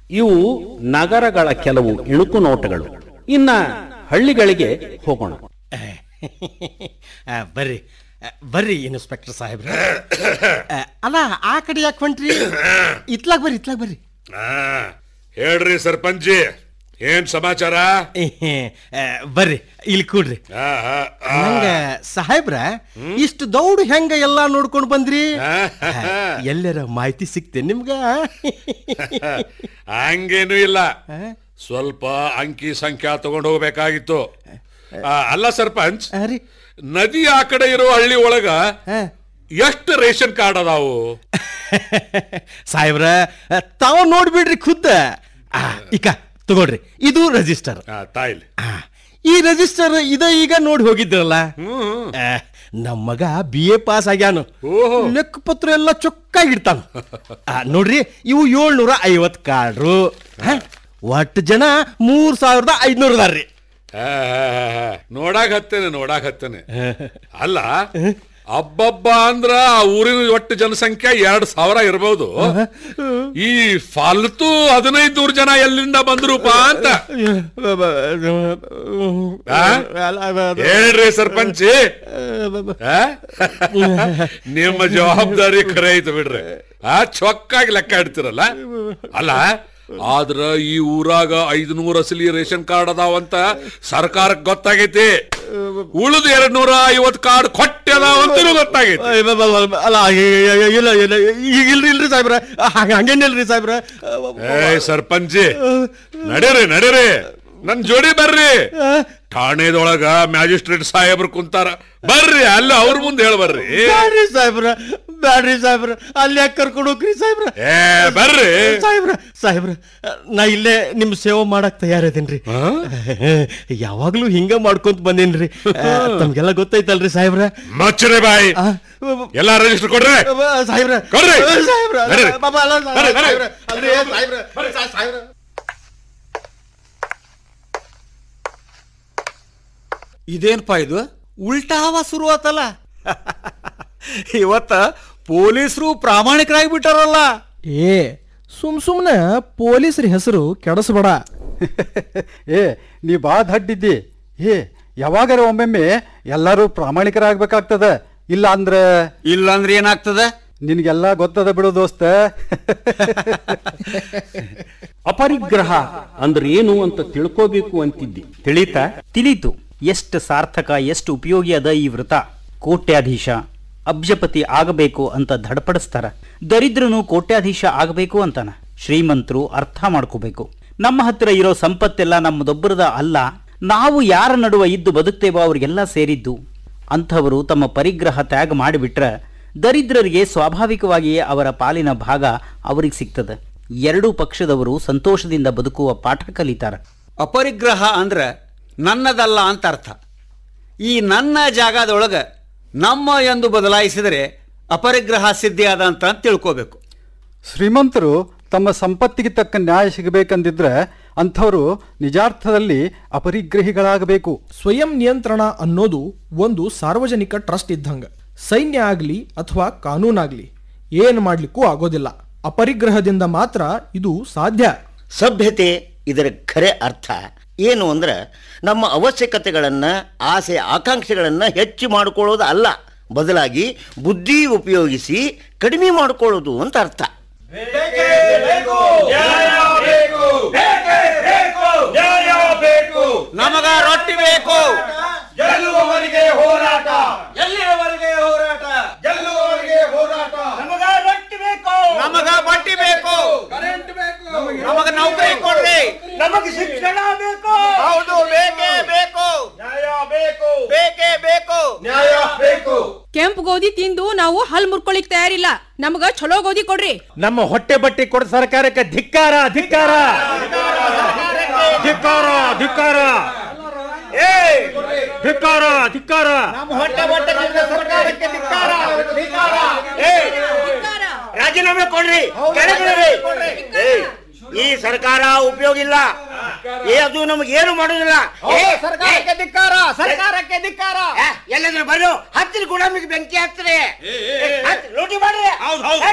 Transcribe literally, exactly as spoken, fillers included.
ಇವು ನಗರಗಳ ಕೆಲವು ಇಣುಕು ನೋಟಗಳು. ಇನ್ನ ಹಳ್ಳಿಗಳಿಗೆ ಹೋಗೋಣ. ಬರ್ರಿ ಬರ್ರಿ ಇನ್ಸ್ಪೆಕ್ಟರ್ ಸಾಹೇಬ್ರ. ಅಲ್ಲ ಆ ಕಡೆ ಯಾಕೆ ಹೊಂಟ್ರಿ? ಇತ್ಲಾಗ ಬರ್ರಿ ಇತ್ಲಾಗ ಬರ್ರಿ. ಹೇಳ್ರಿ ಸರ್ಪಂಚಿ, ಏನ್ ಸಮಾಚಾರ? ಬರ್ರಿ ಇಲ್ಲಿ ಕೂಡ್ರಿ. ನಂಗ ಸಾಹೇಬ್ರ ಇಷ್ಟು ದೌಡ್ ಹೆಂಗ ಎಲ್ಲಾ ನೋಡ್ಕೊಂಡು ಬಂದ್ರಿ? ಎಲ್ಲರ ಮಾಹಿತಿ ಸಿಕ್ತೆ ನಿಮ್ಗ? ಹಂಗೇನು ಇಲ್ಲ, ಸ್ವಲ್ಪ ಅಂಕಿ ಸಂಖ್ಯಾ ತಗೊಂಡು ಹೋಗ್ಬೇಕಾಗಿತ್ತು. ಅಲ್ಲ ಸರ್ಪಂಚ್, ನದಿ ಆ ಕಡೆ ಇರೋ ಹಳ್ಳಿ ಒಳಗ ಎಷ್ಟು ರೇಷನ್ ಕಾರ್ಡ್ ಅದಾವು? ಸಾಹೇಬ್ರ ತಾವ ನೋಡ್ಬಿಡ್ರಿ ಖುದ್ದ. ಇಕ ತಗೊಳ್ರಿ, ಇದು ರಿಜಿಸ್ಟರ್. ತಾಯಿಲ್ ಈ ರಿಜಿಸ್ಟರ್ ಇದ ಈಗ ನೋಡಿ ಹೋಗಿದ್ರಲ್ಲ, ನಮ್ಮ ಮಗ ಬಿ ಎ ಪಾಸ್ ಆಗ್ಯಾನು. ಲೆಕ್ಕ ಪತ್ರ ಎಲ್ಲ ಚೊಕ್ಕಾಗಿಡ್ತಾನ ನೋಡ್ರಿ. ಇವು ಏಳ್ನೂರ ಐವತ್ ಕಾರ್ಡ್ರು. ಒಟ್ಟು ಜನ ಮೂರ್ ಸಾವಿರದ ಐದ್ನೂರ ಅದಾರ್ರಿ. ನೋಡಾಕ್ ಹತ್ತೇನೆ ನೋಡಾಕ್ ಹತ್ತೇನೆ ಅಲ್ಲ, ಅಬ್ಬಬ್ಬ ಅಂದ್ರ ಆ ಊರಿನ ಒಟ್ಟು ಜನಸಂಖ್ಯೆ ಎರಡ್ ಸಾವಿರ ಇರಬಹುದು. ಈ ಫಾಲ್ತು ಹದಿನೈದು ನೂರು ಜನ ಎಲ್ಲಿಂದ ಬಂದ್ರೂಪ ಅಂತ ಹೇಳ್ರಿ ಸರ್ಪಂಚಿ. ನಿಮ್ಮ ಜವಾಬ್ದಾರಿ ಖರೆ ಐತೆ ಬಿಡ್ರಿ. ಆ ಚೊಕ್ಕಾಗಿ ಲೆಕ್ಕ ಇಡ್ತಿರಲ್ಲ. ಅಲ್ಲ ಆದ್ರ ಈ ಊರಾಗ ಐದ್ನೂರ ಅಸಲಿ ರೇಷನ್ ಕಾರ್ಡ್ ಅದಾವಂತ ಸರ್ಕಾರಕ್ಕೆ ಗೊತ್ತಾಗೈತಿ. ಉಳಿದ ಎರಡ್ ನೂರ ಐವತ್ ಕಾರ್ಡ್ ಕೊಟ್ಟೆ ಅದಾವಂತ ಗೊತ್ತಾಗೈತಿ. ಅಲ್ಲ ಇಲ್ಲ ಇಲ್ಲ ಇಲ್ರಿ ಇಲ್ರಿ ಸಾಹೇಬ್ರ, ಹಂಗೇನಿಲ್ರಿ ಸಾಹೇಬ್ರ. ಏ ಸರ್ಪಂಚಿ, ನಡೀರಿ ನಡೀರಿ, ನನ್ ಜೋಡಿ ಬರ್ರಿ. ಠಾಣೆದೊಳಗ ಮ್ಯಾಜಿಸ್ಟ್ರೇಟ್ ಸಾಹೇಬ್ರು ಕುಂತಾರ, ಬರ್ರಿ ಅಲ್ಲಿ ಅವ್ರ ಮುಂದೆ ಹೇಳ ಬರ್ರಿ. ಬ್ಯಾಡ್ರಿ ಸಾಹೇಬ್ರ, ಬ್ಯಾಡ್ರಿ ಸಾಹೇಬ್ರ, ಅಲ್ಲಿ ಯಾಕೆ ಕರ್ಕೊಂಡು ಹೋಗ್ರಿ ಸಾಹೇಬ್ರ? ಏ ಬರ್ರಿ ಸಾಹೇಬ್ರ. ಸಾಹೇಬ್ರ ನಾ ಇಲ್ಲೇ ನಿಮ್ ಸೇವೆ ಮಾಡಕ್ ತಯಾರದೇನ್ರಿ. ಯಾವಾಗ್ಲೂ ಹಿಂಗ ಮಾಡ್ಕೊಂತ ಬಂದೇನ್ರಿ. ತಮ್ಗೆಲ್ಲ ಗೊತ್ತೈತಲ್ರಿ ಸಾಹೇಬ್ರ. ಮಚ್ಚರೆ ಬಾಯಿ, ಎಲ್ಲಾ ರಿಜಿಸ್ಟರ್ ಕೊಡ್ರಿ ಸಾಹೇಬ್ರ. ಕೊಡ್ರಿ ಸಾಹೇಬ್ರ. ಅಲ್ರಿ ಸಾಹೇಬ್ರ, ಸಾಹೇಬ್ರ ಇದೇನಪ್ಪ ಇದು? ಉಲ್ಟಾ ಹವಾ ಶುರು ಆತಲ್ಲ. ಇವತ್ತ ಪೊಲೀಸರು ಪ್ರಾಮಾಣಿಕರಾಗಿ ಬಿಟ್ಟಾರಲ್ಲ. ಏ ಸುಮ್ ಸುಮ್ನೆ ಪೊಲೀಸರ ಹೆಸರು ಕೆಡಿಸ್ಬೇಡ. ಏ ನೀ ಬಾ ದಡ್ಡಿದ್ದಿ. ಏ ಯಾವಾಗಾರ ಒಮ್ಮೊಮ್ಮೆ ಎಲ್ಲರೂ ಪ್ರಾಮಾಣಿಕರಾಗಬೇಕಾಗ್ತದ. ಇಲ್ಲ ಅಂದ್ರೆ ಇಲ್ಲ ಅಂದ್ರೆ ಏನಾಗ್ತದ? ನಿನ್ಗೆಲ್ಲ ಗೊತ್ತದ ಬಿಡು ದೋಸ್ತ. ಅಪರಿಗ್ರಹ ಅಂದ್ರೆ ಏನು ಅಂತ ತಿಳ್ಕೋಬೇಕು ಅಂತಿದ್ದಿ, ತಿಳಿತಾ? ತಿಳಿತು. ಎಷ್ಟು ಸಾರ್ಥಕ, ಎಷ್ಟು ಉಪಯೋಗಿ ಅದ ಈ ವ್ರತ. ಕೋಟ್ಯಾಧೀಶ ಅಬ್ಜಪತಿ ಆಗಬೇಕು ಅಂತ ಧಡಪಡಿಸ್ತಾರ. ದರಿದ್ರನು ಕೋಟ್ಯಾಧೀಶ ಆಗಬೇಕು ಅಂತಾನ. ಶ್ರೀಮಂತರು ಅರ್ಥ ಮಾಡ್ಕೋಬೇಕು, ನಮ್ಮ ಹತ್ತಿರ ಇರೋ ಸಂಪತ್ತೆಲ್ಲ ನಮ್ಮದೊಬ್ಬರದ ಅಲ್ಲ, ನಾವು ಯಾರ ನಡುವ ಇದ್ದು ಬದುಕ್ತೇವೋ ಅವ್ರಿಗೆಲ್ಲ ಸೇರಿದ್ದು. ಅಂಥವರು ತಮ್ಮ ಪರಿಗ್ರಹ ತ್ಯಾಗ ಮಾಡಿಬಿಟ್ರೆ ದರಿದ್ರರಿಗೆ ಸ್ವಾಭಾವಿಕವಾಗಿಯೇ ಅವರ ಪಾಲಿನ ಭಾಗ ಅವರಿಗೆ ಸಿಗ್ತದೆ. ಎರಡೂ ಪಕ್ಷದವರು ಸಂತೋಷದಿಂದ ಬದುಕುವ ಪಾಠ ಕಲಿತಾರ. ಅಪರಿಗ್ರಹ ಅಂದ್ರೆ ನನ್ನದಲ್ಲ ಅಂತ ಅರ್ಥ. ಈ ನನ್ನ ಜಾಗದೊಳಗೆ ನಮ್ಮ ಎಂದು ಬದಲಾಯಿಸಿದರೆ ಅಪರಿಗ್ರಹ ಸಿದ್ಧಿಯಾದ ಅಂತ ತಿಳ್ಕೋಬೇಕು. ಶ್ರೀಮಂತರು ತಮ್ಮ ಸಂಪತ್ತಿಗೆ ತಕ್ಕ ನ್ಯಾಯ ಸಿಗಬೇಕಂದಿದ್ರೆ ಅಂಥವರು ನಿಜಾರ್ಥದಲ್ಲಿ ಅಪರಿಗ್ರಹಿಗಳಾಗಬೇಕು. ಸ್ವಯಂ ನಿಯಂತ್ರಣ ಅನ್ನೋದು ಒಂದು ಸಾರ್ವಜನಿಕ ಟ್ರಸ್ಟ್ ಇದ್ದಂಗ. ಸೈನ್ಯ ಆಗ್ಲಿ ಅಥವಾ ಕಾನೂನಾಗ್ಲಿ ಏನ್ ಮಾಡ್ಲಿಕ್ಕೂ ಆಗೋದಿಲ್ಲ. ಅಪರಿಗ್ರಹದಿಂದ ಮಾತ್ರ ಇದು ಸಾಧ್ಯ. ಸಭ್ಯತೆ ಇದರ ಖರೆ ಅರ್ಥ ಏನು ಅಂದ್ರೆ ನಮ್ಮ ಅವಶ್ಯಕತೆಗಳನ್ನು, ಆಸೆ ಆಕಾಂಕ್ಷೆಗಳನ್ನ ಹೆಚ್ಚು ಮಾಡಿಕೊಳ್ಳೋದು ಅಲ್ಲ, ಬದಲಾಗಿ ಬುದ್ಧಿ ಉಪಯೋಗಿಸಿ ಕಡಿಮೆ ಮಾಡಿಕೊಳ್ಳೋದು ಅಂತ ಅರ್ಥ. ನಮಗ ರೊಟ್ಟಿ ಬೇಕು, ಗೆಲ್ಲುವವರೆಗೆ ಹೋರಾಟ, ಎಲ್ಲಿಯವರೆಗೆ ಹೋರಾಟ, ಗೆಲ್ಲುವವರೆಗೆ ಹೋರಾಟ. ನಮಗ ರೊಟ್ಟಿ ಬೇಕು, ನಮಗ ಬಟ್ಟಿ ಬೇಕು, ಕರೆಂಟ್ ಬೇಕು, ನಮಗ ನೌಕರಿ ಕೊಡ್ರಿ, ನಮಗೆ ಶಿಕ್ಷಣ ಬೇಕು, ಹೌದು ಬೇಕೇ ಬೇಕು, ನ್ಯಾಯ ಬೇಕು, ಬೇಕೇ ಬೇಕು, ನ್ಯಾಯ ಬೇಕು. ಕೆಂಪು ಗೋಧಿ ತಿಂದು ನಾವು ಹಲ್ ಮುರ್ಕೊಳಿಕ್ ತಯಾರಿಲ್ಲ, ನಮಗ ಚಲೋ ಗೋಧಿ ಕೊಡ್ರಿ. ನಮ್ಮ ಹೊಟ್ಟೆ ಬಟ್ಟೆ ಕೊಡ ಸರ್ಕಾರಕ್ಕೆ ಧಿಕ್ಕಾರ ಧಿಕ್ಕಾರ ಧಿಕ್ಕಾರ ಧಿಕ್ಕಾರ ಏ ಧಿಕ್ಕಾರ ಧಿಕ್ಕಾರ. ನಮ್ಮ ಹೊಟ್ಟೆ ಬಟ್ಟೆ ಸರ್ಕಾರಕ್ಕೆ ಧಿಕ್ಕಾರ ಧಿಕ್ಕಾರ. ಏ ರಾಜೀನಾಮೆ ಕೊಡ್ರಿ, ಕೆಳಗಿಳಿರಿ. ಈ ಸರ್ಕಾರ ಉಪಯೋಗ ಇಲ್ಲ, ಏ ಅದು ನಮ್ಗೆ ಏನು ಮಾಡೋದಿಲ್ಲ. ಸರ್ಕಾರಕ್ಕೆ ಧಿಕ್ಕಾರ, ಸರ್ಕಾರಕ್ಕೆ ಧಿಕ್ಕಾರ. ಎಲ್ಲಾದ್ರೂ ಬರೋ ಹತ್ತಿರ ಗುಲಾಮಿಗೆ ಬೆಂಕಿ ಹಾಕ್ತಾರೆ, ಲೂಟಿ ಮಾಡ್ರಿ.